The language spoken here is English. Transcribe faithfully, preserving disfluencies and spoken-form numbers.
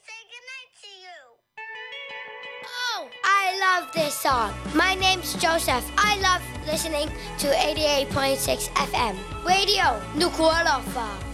say goodnight to you. Oh, I love this song. My name's Joseph. I love listening to eighty-eight point six F M. Radio Nuku'alofa.